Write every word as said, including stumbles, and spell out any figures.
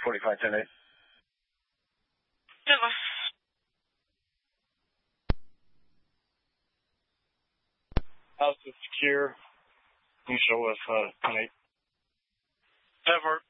forty-five ten eight. Douglas. House is secure. You show us uh, ten eight. Ever.